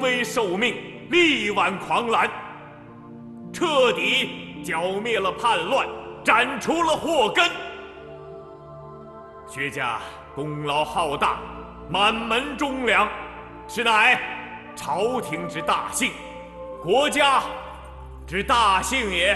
威受命，力挽狂澜，彻底剿灭了叛乱，斩除了祸根。薛家功劳浩大，满门忠良，实乃朝廷之大幸，国家之大幸也。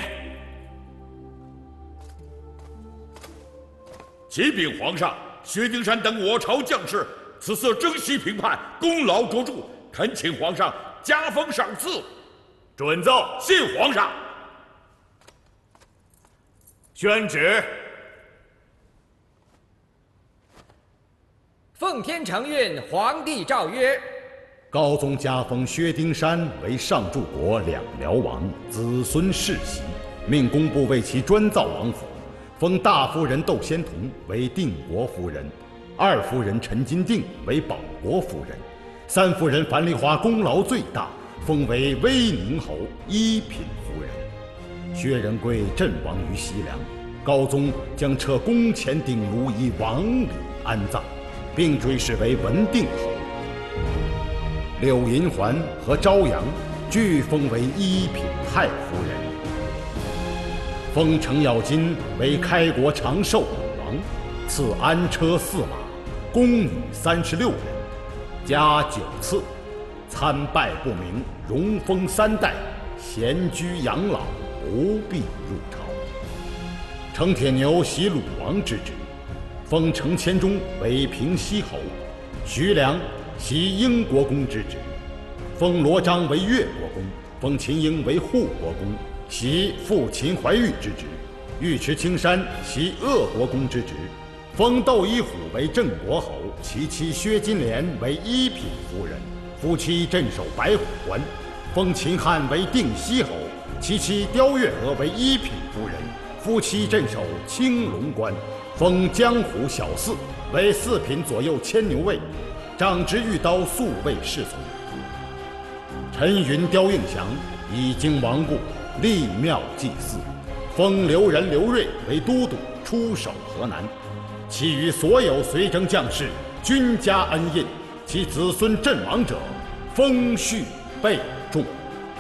启禀皇上，薛丁山等我朝将士此次征西平叛，功劳卓著，恳请皇上加封赏赐。 准奏。 谢皇上。 宣旨。 奉天承运，皇帝诏曰： 高宗加封薛丁山为上柱国两辽王，子孙世袭，命工部为其专造王府，封大夫人窦仙童为定国夫人，二夫人陈金定为保国夫人，三夫人樊梨花功劳最大，封为威宁侯一品夫人。薛仁贵阵亡于西凉，高宗将撤宫前鼎炉以王礼安葬，并追谥为文定侯。柳银环和朝阳俱封为一品太夫人。封程咬金为开国长寿武王，赐安车4马，宫女36人，加9次，参拜不明，荣封3代，闲居养老，不必入朝。程铁牛袭鲁王之职，封程千钟为平西侯，徐良袭英国公之职，封罗章为越国公，封秦英为护国公，袭父秦怀玉之职；尉迟青山袭鄂国公之职，封窦一虎为镇国侯，其妻薛金莲为一品夫人，夫妻镇守白虎关；封秦汉为定西侯，其妻刁月娥为一品夫人，夫妻镇守青龙关；封江湖小四为4品左右牵牛卫，掌执御刀，素卫侍从。陈云、刁应祥已经亡故，立庙祭祀，封刘仁、刘瑞为都督，出守河南。其余所有随征将士均加恩印，其子孙阵亡者，封序备重。